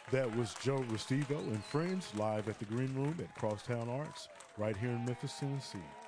That was Joe Restivo and friends live at the Green Room at Crosstown Arts right here in Memphis, Tennessee.